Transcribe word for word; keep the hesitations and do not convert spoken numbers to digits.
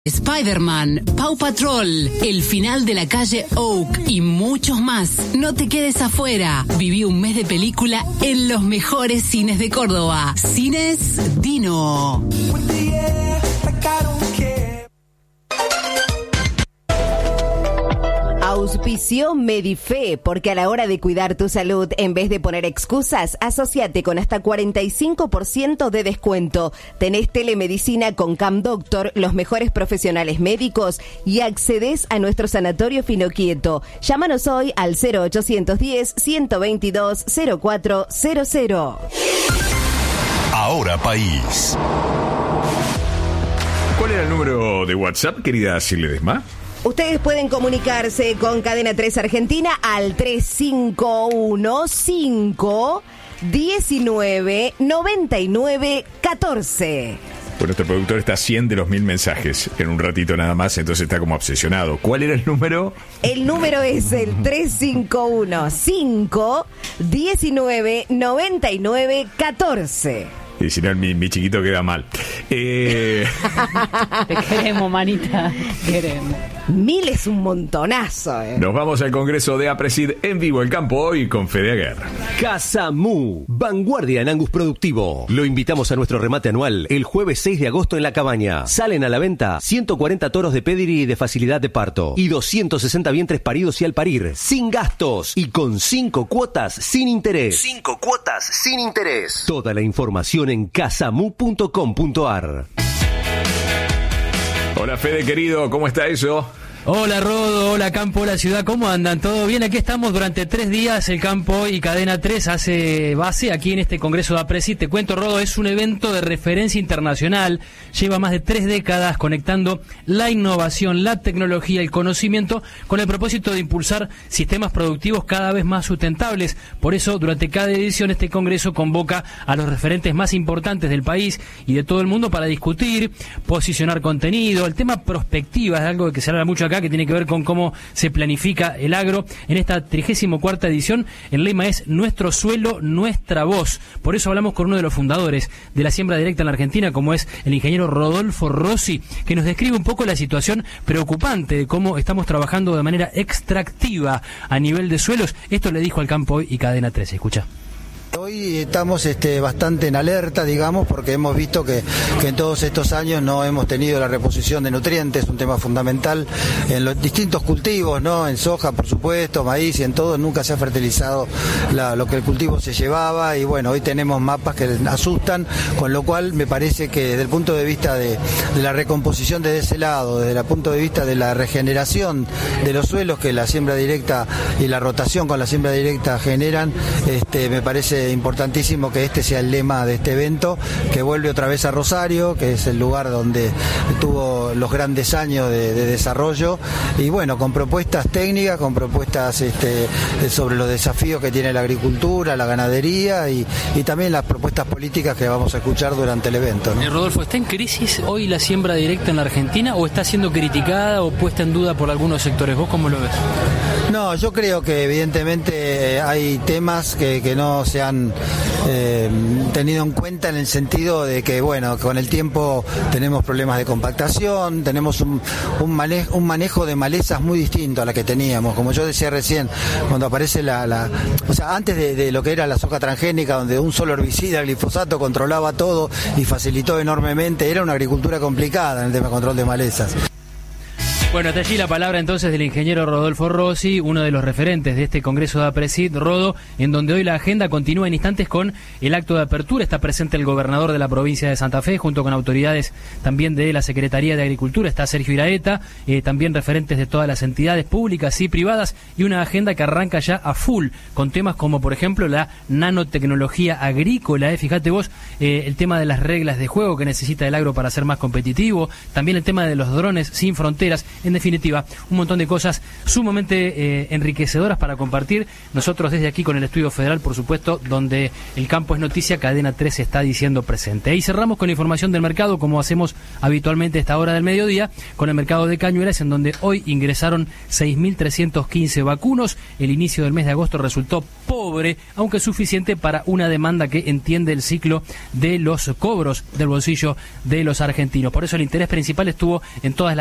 Spider-Man, Paw Patrol, el final de la calle Oak y muchos más. No te quedes afuera. Viví un mes de película en los mejores cines de Córdoba. Cines Dino. Auspició Medife, porque a la hora de cuidar tu salud, en vez de poner excusas, asociate con hasta cuarenta y cinco por ciento de descuento. Tenés telemedicina con Cam Doctor, los mejores profesionales médicos, y accedes a nuestro sanatorio Finoquieto. Llámanos hoy al cero ochocientos diez, ciento veintidós, cero cuatro cero cero. Ahora País. ¿Cuál era el número de WhatsApp, querida Silvia Ledesma? Ustedes pueden comunicarse con Cadena tres Argentina al tres cinco uno, cinco, diecinueve, noventa y nueve, catorce. Bueno, nuestro productor está a cien de los mil mensajes en un ratito nada más, entonces está como obsesionado. ¿Cuál era el número? El número es el tres cinco uno, cinco, diecinueve, noventa y nueve, catorce. Y si no, mi, mi chiquito queda mal. Eh... Te queremos, manita. Te queremos. Mil es un montonazo, eh. Nos vamos al Congreso de APRESID en vivo, el campo hoy con Fede Aguer. Casa Mu, vanguardia en Angus productivo. Lo invitamos a nuestro remate anual el jueves seis de agosto en La Cabaña. Salen a la venta ciento cuarenta toros de pedigree y de facilidad de parto y doscientos sesenta vientres paridos y al parir, sin gastos y con cinco cuotas sin interés. Cinco cuotas sin interés. Toda la información en casamu punto com punto ar. Hola Fede querido, ¿cómo está eso? Hola Rodo, hola Campo, hola Ciudad, ¿cómo andan? ¿Todo bien? Aquí estamos durante tres días, el Campo y Cadena tres hace base aquí en este Congreso de APRESID. Te cuento, Rodo, es un evento de referencia internacional, lleva más de tres décadas conectando la innovación, la tecnología, el conocimiento, con el propósito de impulsar sistemas productivos cada vez más sustentables. Por eso, durante cada edición, este Congreso convoca a los referentes más importantes del país y de todo el mundo para discutir, posicionar contenido. El tema prospectiva es algo que se habla mucho acá, que tiene que ver con cómo se planifica el agro. En esta trigésima cuarta edición, el lema es Nuestro suelo, nuestra voz. Por eso hablamos con uno de los fundadores de la siembra directa en la Argentina, como es el ingeniero Rodolfo Rossi, que nos describe un poco la situación preocupante de cómo estamos trabajando de manera extractiva a nivel de suelos. Esto le dijo al Campo Hoy y Cadena trece. Escucha. Hoy estamos este, bastante en alerta, digamos, porque hemos visto que, que en todos estos años no hemos tenido la reposición de nutrientes, un tema fundamental en los distintos cultivos, ¿no? En soja, por supuesto, maíz y en todo, nunca se ha fertilizado la, lo que el cultivo se llevaba y bueno, hoy tenemos mapas que asustan, con lo cual me parece que desde el punto de vista de, de la recomposición desde ese lado, desde el punto de vista de la regeneración de los suelos que la siembra directa y la rotación con la siembra directa generan, este, me parece importantísimo que este sea el lema de este evento, que vuelve otra vez a Rosario, que es el lugar donde tuvo los grandes años de, de desarrollo, y bueno, con propuestas técnicas, con propuestas este, sobre los desafíos que tiene la agricultura, la ganadería y, y también las propuestas políticas que vamos a escuchar durante el evento, ¿no? Eh, Rodolfo, ¿está en crisis hoy la siembra directa en la Argentina o está siendo criticada o puesta en duda por algunos sectores? ¿Vos cómo lo ves? No, yo creo que evidentemente hay temas que, que no se han eh, tenido en cuenta en el sentido de que, bueno, con el tiempo tenemos problemas de compactación, tenemos un, un, manejo, un manejo de malezas muy distinto a la que teníamos. Como yo decía recién, cuando aparece la... la o sea, antes de, de lo que era la soja transgénica, donde un solo herbicida, el glifosato, controlaba todo y facilitó enormemente, era una agricultura complicada en el tema de control de malezas. Bueno, hasta allí la palabra entonces del ingeniero Rodolfo Rossi, uno de los referentes de este Congreso de APRESID, Rodo, en donde hoy la agenda continúa en instantes con el acto de apertura. Está presente el gobernador de la provincia de Santa Fe, junto con autoridades también de la Secretaría de Agricultura. Está Sergio Iraeta, eh, también referentes de todas las entidades públicas y privadas, y una agenda que arranca ya a full, con temas como, por ejemplo, la nanotecnología agrícola. Eh. Fíjate vos, eh, el tema de las reglas de juego que necesita el agro para ser más competitivo, también el tema de los drones sin fronteras. En definitiva, un montón de cosas sumamente eh, enriquecedoras para compartir. Nosotros desde aquí con el Estudio Federal, por supuesto, donde el campo es noticia, Cadena tres está diciendo presente. Ahí cerramos con la información del mercado, como hacemos habitualmente a esta hora del mediodía, con el mercado de Cañuelas, en donde hoy ingresaron seis mil trescientos quince vacunos. El inicio del mes de agosto resultó pobre, aunque suficiente para una demanda que entiende el ciclo de los cobros del bolsillo de los argentinos. Por eso el interés principal estuvo en todas las